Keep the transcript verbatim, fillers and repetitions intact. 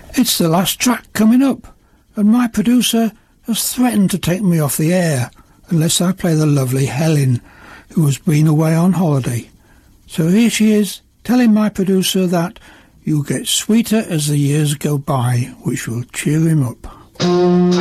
It's the last track coming up, and my producer has threatened to take me off the air unless I play the lovely Helen, who has been away on holiday. So here she is, telling my producer that you'll get sweeter as the years go by, which will cheer him up.